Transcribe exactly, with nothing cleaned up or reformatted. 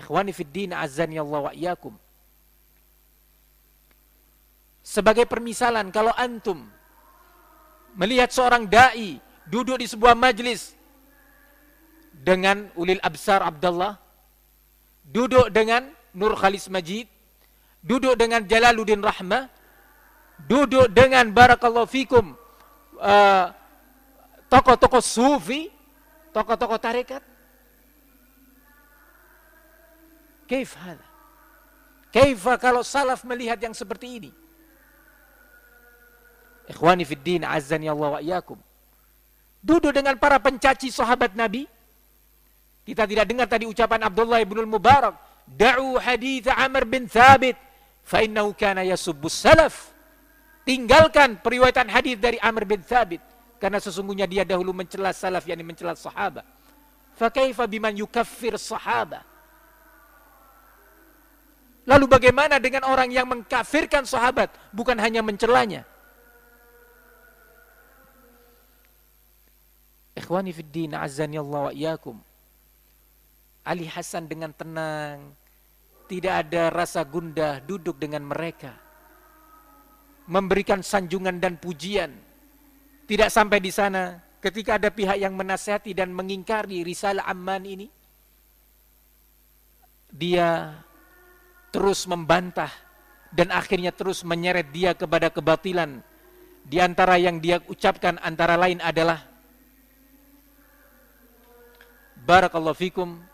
Ikhwani fid din, azani Allah wa iyyakum. Sebagai permisalan, kalau antum melihat seorang dai duduk di sebuah majlis dengan ulil absar Abdullah, duduk dengan Nur Khalis Majid, duduk dengan Jalaluddin Rahmah, duduk dengan barakallahu fikum uh, tokoh-tokoh sufi, tokoh-tokoh tarekat. Kaif hada? Kaifa kalau salaf melihat yang seperti ini? Ikhwani fid din, azani Allah wa iyyakum. Duduk dengan para pencaci sahabat Nabi. Kita tidak dengar tadi ucapan Abdullah ibn al-Mubarak, da'u hadits Amr bin Thabit fa innahu kana yasubbus salaf. Tinggalkan periwayatan hadis dari Amr bin Thabit karena sesungguhnya dia dahulu mencela salaf, yakni mencela sahabat. Fa kaifa biman yukaffir sahabat? Lalu bagaimana dengan orang yang mengkafirkan sahabat, bukan hanya mencelanya? Ikhwani fid din, azani Allah wa iyyakum. Ali Hasan dengan tenang, tidak ada rasa gundah duduk dengan mereka, memberikan sanjungan dan pujian. Tidak sampai di sana, ketika ada pihak yang menasihati dan mengingkari risalah Amman ini, dia terus membantah dan akhirnya terus menyeret dia kepada kebatilan. Di antara yang dia ucapkan antara lain adalah, barakallahu fikum,